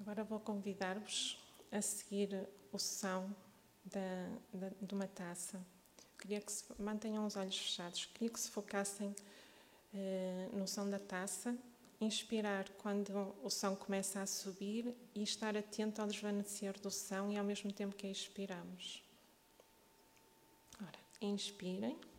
Agora vou convidar-vos a seguir o som de uma taça. Queria que mantenham os olhos fechados. Queria que se focassem no som da taça, inspirar quando o som começa a subir e estar atento ao desvanecer do som e ao mesmo tempo que expiramos. Ora, inspirem.